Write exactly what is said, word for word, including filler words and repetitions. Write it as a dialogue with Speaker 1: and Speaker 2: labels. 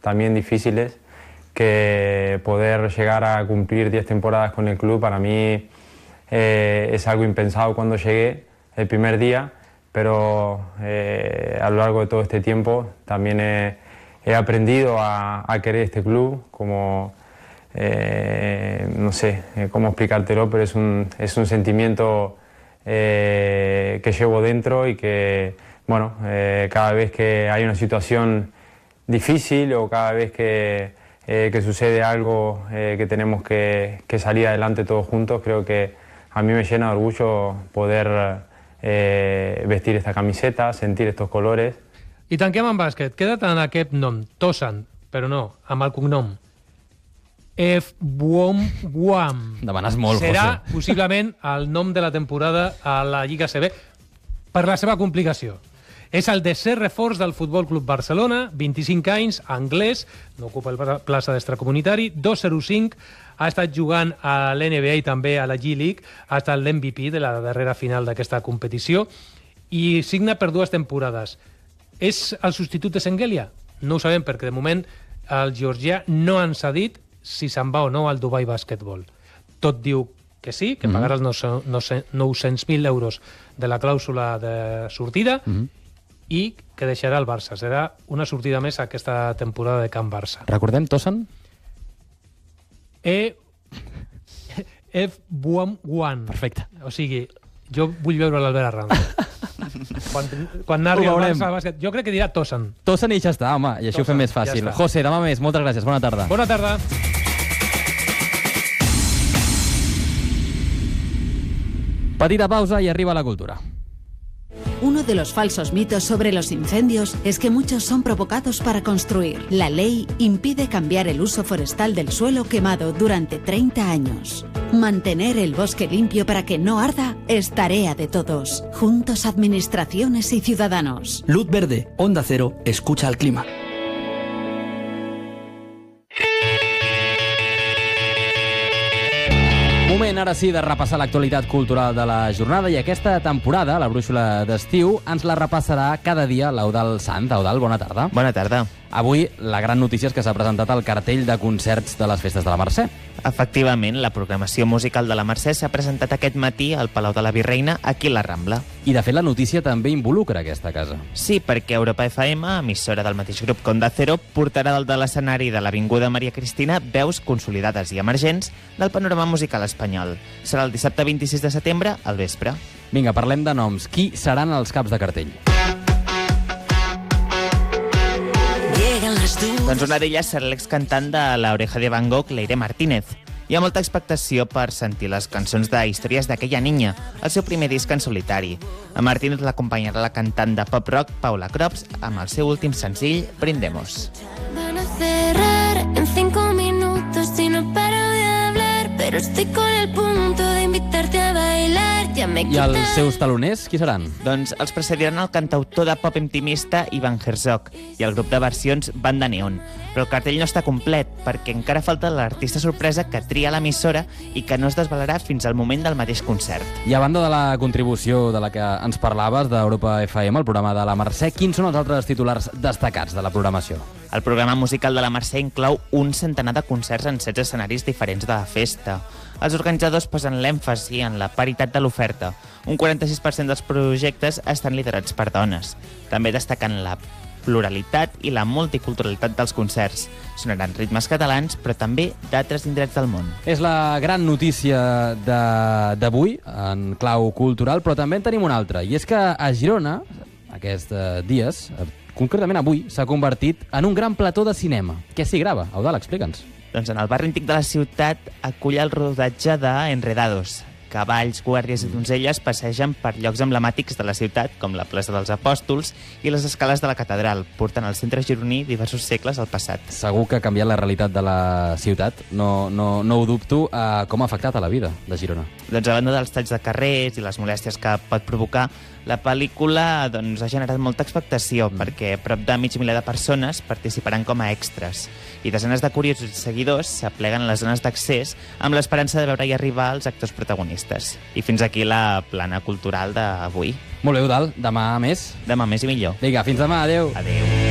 Speaker 1: también difíciles, que poder llegar a cumplir diez temporadas con el club para mí eh, es algo impensado cuando llegué el primer día, pero eh, a lo largo de todo este tiempo también he, he aprendido a, a querer este club, como, eh, no sé eh, cómo explicártelo, pero es un, es un sentimiento eh, que llevo dentro y que, bueno, eh, cada vez que hay una situación difícil o cada vez que, eh, que sucede algo eh, que tenemos que, que salir adelante todos juntos, creo que a mí me llena de orgullo poder eh, vestir esta camiseta, sentir estos colores.
Speaker 2: I tanquem amb bàsquet. Queda't en aquest nom, Tosan, però no, amb el cognom. Efbuomwam.
Speaker 3: Demanes molt,
Speaker 2: Serà
Speaker 3: José.
Speaker 2: possiblement el nom de la temporada a la Lliga A C B per la seva complicació. És el desè reforç del Futbol Club Barcelona, vint-i-cinc anys, anglès, no ocupa el plaça d'extracomunitari, dos zero cinc, ha estat jugant a l'N B A i també a la G-League, ha estat l'M V P de la darrera final d'aquesta competició i signa per dues temporades. És el substitut de Senghelia? No ho sabem, perquè de moment el georgià no ens ha dit si se'n va o no al Dubai Basketball. Tot diu que sí, que pagarà els nou-cents mil euros de la clàusula de sortida mm-hmm. i que deixarà el Barça. Serà una sortida més aquesta temporada de Camp Barça.
Speaker 3: Recordem, Tosan?
Speaker 2: E... Efbuomwam.
Speaker 3: Perfecte.
Speaker 2: O sigui, jo vull veure l'Albert Arranz. quan, quan narri el Barça al bàsquet. Jo crec que dirà Tosan.
Speaker 3: Tosan i ja està, home, i així
Speaker 2: Tosan,
Speaker 3: ho fem més fàcil.
Speaker 2: Ja
Speaker 3: José, demà més, moltes gràcies, bona tarda.
Speaker 2: Bona tarda.
Speaker 3: Petita pausa i arriba la cultura.
Speaker 4: Uno de los falsos mitos sobre los incendios es que muchos son provocados para construir. La ley impide cambiar el uso forestal del suelo quemado durante treinta años. Mantener el bosque limpio para que no arda es tarea de todos. Juntos, administraciones y ciudadanos.
Speaker 5: Luz verde, Onda Cero, escucha al clima.
Speaker 3: Moment, ara sí, de repassar l'actualitat cultural de la jornada i aquesta temporada, la brúixola d'estiu, ens la repassarà cada dia l'Eudald Sant. Eudald, bona tarda.
Speaker 6: Bona tarda.
Speaker 3: Avui la gran notícia és que s'ha presentat el cartell de concerts de les festes de la Mercè.
Speaker 6: Efectivament, la programació musical de la Mercè s'ha presentat aquest matí al Palau de la Virreina, aquí a la Rambla.
Speaker 3: I, de fet, la notícia també involucra aquesta casa.
Speaker 6: Sí, perquè Europa F M, emissora del mateix grup que Onda Cero, portarà dalt de l'escenari de l'Avinguda Maria Cristina veus consolidades i emergents del panorama musical espanyol. Serà el dissabte vint-i-sis de setembre, al vespre.
Speaker 3: Vinga, parlem de noms. Qui seran els caps de cartell?
Speaker 6: Doncs una d'elles serà l'excantant de La Oreja de Van Gogh, Leire Martínez. Hi ha molta expectació per sentir les cançons de Històries d'aquella niña, el seu primer disc en solitari. A Martínez l'acompanyarà la cantant de pop-rock Paula Crops amb el seu últim senzill, Brindemos.
Speaker 7: Van a cerrar en cinco minutos y no paro de hablar, pero estoy con el punto de invitarte a bailar. Ya me
Speaker 3: I els seus taloners, qui seran?
Speaker 6: Doncs els precediran el cantautor de pop intimista Ivan Herzog i el grup de versions Banda Neon. Però el cartell no està complet, perquè encara falta l'artista sorpresa que tria l'emissora i que no es desvelarà fins al moment del mateix concert.
Speaker 3: I a banda de la contribució de la que ens parlaves d'Europa F M, el programa de la Mercè, quins són els altres titulars destacats de la programació?
Speaker 6: El programa musical de la Mercè inclou un centenar de concerts en setze escenaris diferents de la festa. Els organitzadors posen l'èmfasi en la paritat de l'oferta. Un quaranta-sis per cent dels projectes estan liderats per dones. També destaquen la pluralitat i la multiculturalitat dels concerts. Sonaran ritmes catalans, però també d'altres indrets del món.
Speaker 3: És la gran notícia d'avui, en clau cultural, però també en tenim una altra. I és que a Girona, aquests dies, concretament avui, s'ha convertit en un gran plató de cinema. Què s'hi grava? Eudald, explica'ns.
Speaker 6: Doncs en el barri antic de la ciutat acull el rodatge d'Enredados. Cavalls, guàrdies i donzelles passegen per llocs emblemàtics de la ciutat, com la plaça dels Apòstols i les escales de la catedral, portant al centre gironí diversos segles al passat.
Speaker 3: Segur que ha canviat la realitat de la ciutat, no, no, no ho dubto, eh, com ha afectat a la vida de Girona.
Speaker 6: Doncs a banda dels talls de carrers i les molèsties que pot provocar, la pel·lícula doncs, ha generat molta expectació, mm. perquè prop de mig miler de persones participaran com a extras i desenes de curiosos i seguidors s'apleguen a les zones d'accés amb l'esperança de veure-hi arribar els actors protagonistes. I fins aquí la plana cultural d'avui.
Speaker 3: Molt bé, Eudald. Demà més?
Speaker 6: Demà més i millor.
Speaker 3: Vinga, fins demà. Adéu.
Speaker 6: Adéu.